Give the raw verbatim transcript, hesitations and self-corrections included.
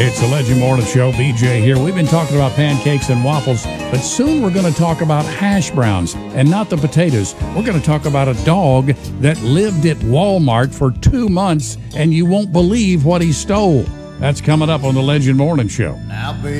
It's the Legend Morning Show. B J here. We've been talking about pancakes and waffles, but soon we're going to talk about hash browns and not the potatoes. We're going to talk about a dog that lived at Walmart for two months, and you won't believe what he stole. That's coming up on the Legend Morning Show. Now, baby.